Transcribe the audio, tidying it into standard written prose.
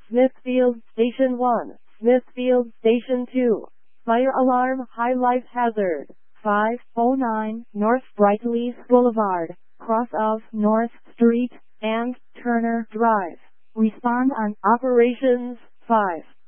Smithfield Station 1, Smithfield Station 2. Fire alarm, high life hazard. 509 North Brightleaf Boulevard, cross of North Street and Turner Drive. Respond on operations 5.